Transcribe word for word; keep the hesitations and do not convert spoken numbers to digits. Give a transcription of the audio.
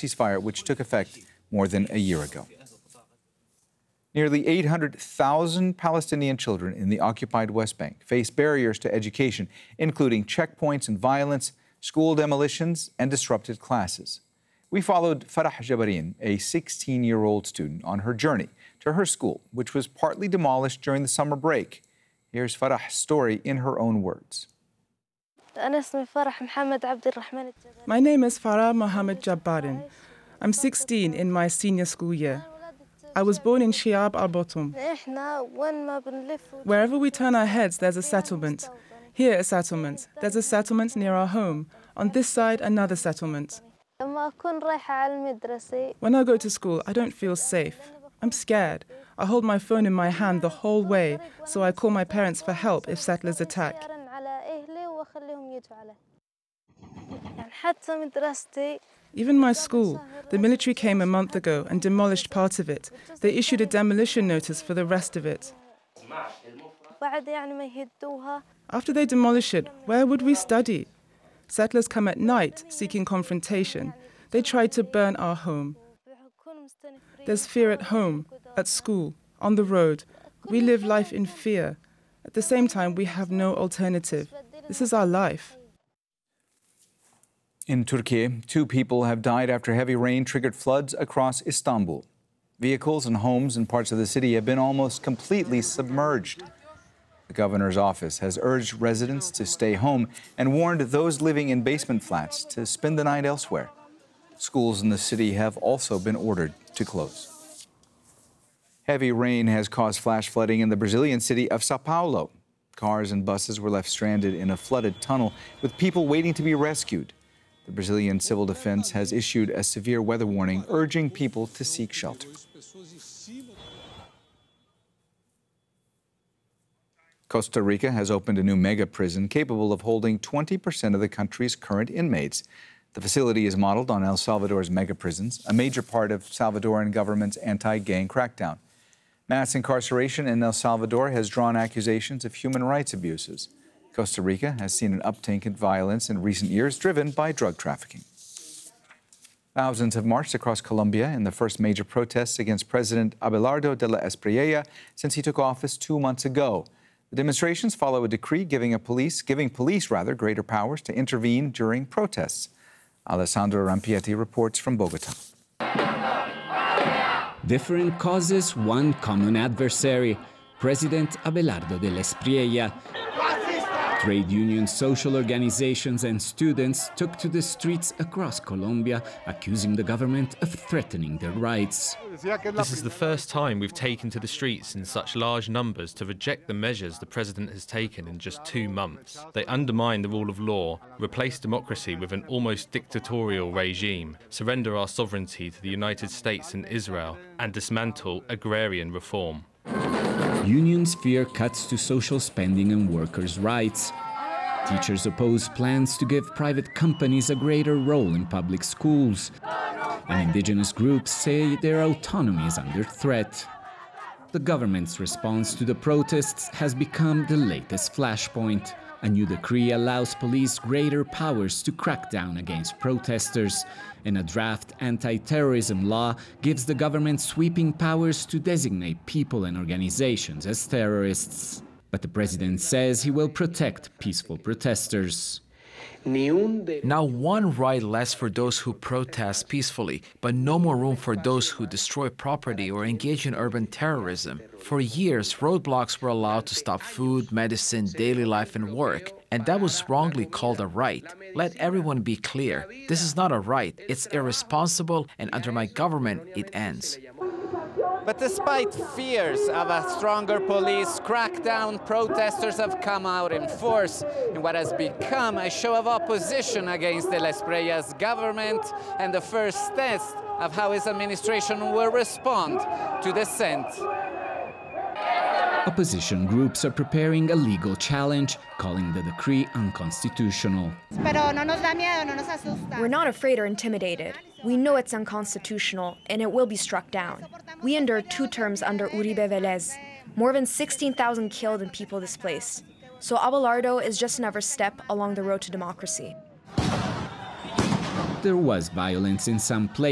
ceasefire which took effect more than a year ago. Nearly eight hundred thousand Palestinian children in the occupied West Bank face barriers to education, including checkpoints and violence, school demolitions, and disrupted classes. We followed Farah Jabarin, a sixteen-year-old student, on her journey to her school, which was partly demolished during the summer break. Here's Farah's story in her own words. My name is Farah Mohammed Jabarin. I'm sixteen in my senior school year. I was born in Shiab al-Botum. Wherever we turn our heads, there's a settlement. Here, a settlement. There's a settlement near our home. On this side, another settlement. When I go to school, I don't feel safe. I'm scared. I hold my phone in my hand the whole way, so I call my parents for help if settlers attack. Even my school, the military came a month ago and demolished part of it. They issued a demolition notice for the rest of it. After they demolish it, where would we study? Settlers come at night, seeking confrontation. They tried to burn our home. There's fear at home, at school, on the road. We live life in fear. At the same time, we have no alternative. This is our life. In Turkey, two people have died after heavy rain triggered floods across Istanbul. Vehicles and homes in parts of the city have been almost completely submerged. The governor's office has urged residents to stay home and warned those living in basement flats to spend the night elsewhere. Schools in the city have also been ordered to close. Heavy rain has caused flash flooding in the Brazilian city of Sao Paulo. Cars and buses were left stranded in a flooded tunnel with people waiting to be rescued. The Brazilian Civil Defense has issued a severe weather warning, urging people to seek shelter. Costa Rica has opened a new mega prison capable of holding twenty percent of the country's current inmates. The facility is modeled on El Salvador's mega prisons, a major part of Salvadoran government's anti-gang crackdown. Mass incarceration in El Salvador has drawn accusations of human rights abuses. Costa Rica has seen an uptick in violence in recent years, driven by drug trafficking. Thousands have marched across Colombia in the first major protests against President Abelardo de la Espriella since he took office two months ago. The demonstrations follow a decree giving a police, giving police rather, greater powers to intervene during protests. Alessandro Rampietti reports from Bogota. Different causes, one common adversary, President Abelardo de la Espriella. Trade unions, social organizations and students took to the streets across Colombia, accusing the government of threatening their rights. This is the first time we've taken to the streets in such large numbers to reject the measures the president has taken in just two months. They undermine the rule of law, replace democracy with an almost dictatorial regime, surrender our sovereignty to the United States and Israel, and dismantle agrarian reform. Unions fear cuts to social spending and workers' rights. Teachers oppose plans to give private companies a greater role in public schools. And indigenous groups say their autonomy is under threat. The government's response to the protests has become the latest flashpoint. A new decree allows police greater powers to crack down against protesters, and a draft anti-terrorism law gives the government sweeping powers to designate people and organizations as terrorists. But the president says he will protect peaceful protesters. Now one right less for those who protest peacefully, but no more room for those who destroy property or engage in urban terrorism. For years, roadblocks were allowed to stop food, medicine, daily life and work, and that was wrongly called a right. Let everyone be clear, this is not a right, it's irresponsible, and under my government, it ends. But despite fears of a stronger police crackdown, protesters have come out in force in what has become a show of opposition against de la Espriella's government and the first test of how his administration will respond to dissent. Opposition groups are preparing a legal challenge, calling the decree unconstitutional. We're not afraid or intimidated. We know it's unconstitutional, and it will be struck down. We endured two terms under Uribe Vélez, more than sixteen thousand killed and people displaced. So Abelardo is just another step along the road to democracy. There was violence in some places.